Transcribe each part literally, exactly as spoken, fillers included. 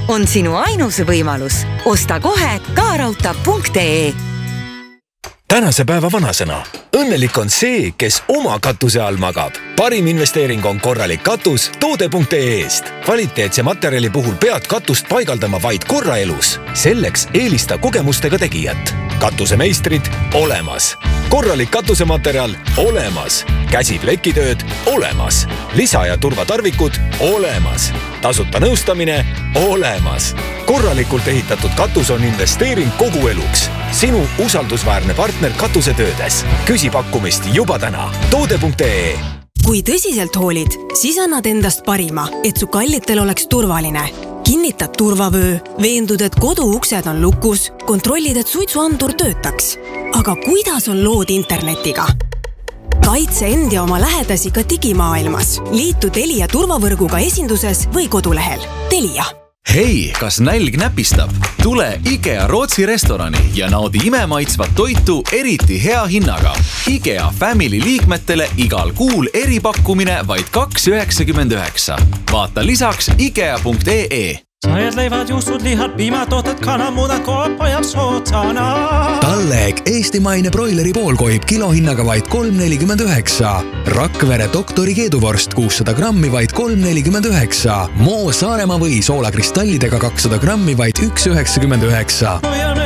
on sinu ainus võimalus. Osta kohe kaarauta punkt ee. Tänase päeva vanasõna. Õnnelik on see, kes oma katuse all magab. Parim investeering on korralik katus toode punkt ee eest. Kvaliteetse materjali puhul pead katust paigaldama vaid korra elus. Selleks eelista kogemustega tegijat. Katusemeistrid olemas. Korralik katusematerjal olemas. Käsiplekitööd olemas. Lisa- ja turvatarvikud olemas. Tasuta nõustamine olemas. Korralikult ehitatud katus on investeering kogu eluks. Sinu usaldusväärne partner katusetöödes. Küsi pakkumist juba täna. toode punkt ee. Kui tõsiselt hoolid, siis annad endast parima, et su kallitel oleks turvaline. Kinnitad turvavöö, veendud, et kodu uksed on lukus, kontrollid, et suitsuandur töötaks. Aga kuidas on lood internetiga? Kaitse end ja oma lähedasi ka digimaailmas. Liitu Telia turvavõrguga esinduses või kodulehel. Telia. Hei, kas nälg näpistab? Tule IKEA Rootsi restorani ja naudi imemaitsvat toitu eriti hea hinnaga. IKEA Family liikmetele igal kuul eripakkumine vaid kaks üheksakümmend üheksa. Vaata lisaks ikea punkt ee. Sajad leivad, juustud, lihad, piimatooted, kanamudad, koopa ja sootsana. Talleg eestimaine broileri poolkohib kilohinnaga vaid kolm nelikümmend üheksa. Rakvere doktori keeduvorst kuussada grammi vaid kolm nelikümmend üheksa. Moo Saaremaa või soolakristallidega kakssada grammi vaid üks üheksakümmend üheksa.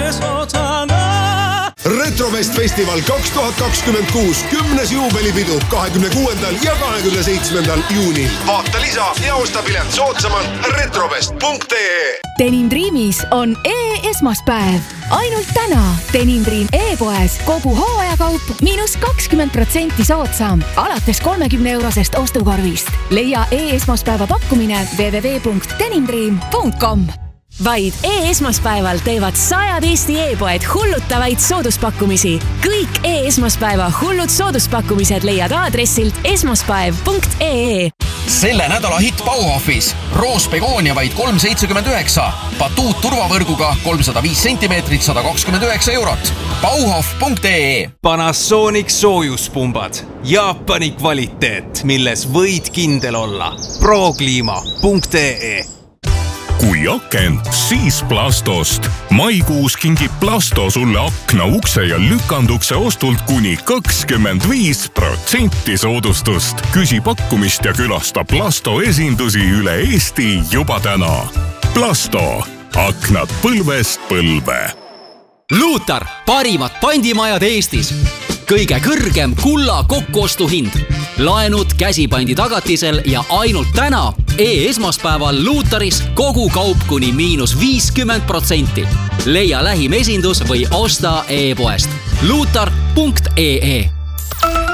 Retrofest Festival kaks tuhat kakskümmend kuus kümnes juubelipidu kahekümne kuuendal ja kahekümne seitsmendal juunil. Vaata lisa ja osta pilet soodsamalt retrofest punkt ee. Denim Dreamis on e-esmaspäev. Ainult täna Denim Dream e-poes kogu hooajakaup miinus kakskümmend protsenti soodsam. Alates kolmekümne eurosest ostukorvist. Leia e-esmaspäeva pakkumine w w w punkt denim dream punkt com. Vaid e-esmaspäeval teevad sajad Eesti e-poed hullutavaid sooduspakkumisi. Kõik e-esmaspäeva hullud sooduspakkumised leiad aadressilt esmaspäev punkt ee. Selle nädala hitt Bauhofis. Roos begoonia vaid kolm seitsekümmend üheksa. Batuut turvavõrguga kolmsada viis sentimeetrit sada kakskümmend üheksa eurot. Bauhof punkt ee. Panasonic soojuspumbad. Jaapani kvaliteet, milles võid kindel olla. Prokliima punkt ee. Kui akent, siis Plastost. Maikuus kingib Plasto sulle akna, ukse ja lükandukse ostult kuni kakskümmend viis protsenti soodustust. Küsi pakkumist ja külasta Plasto esindusi üle Eesti juba täna. Plasto. Aknad põlvest põlve. Luutar. Parimad pandimajad Eestis. Kõige kõrgem kulla kokkuostuhind. Laenud käsipandi tagatisel ja ainult täna e-esmaspäeval Luutaris kogu kaup kuni miinus viiskümmend protsenti. Leia lähim esindus või osta e-poest. luutar punkt ee.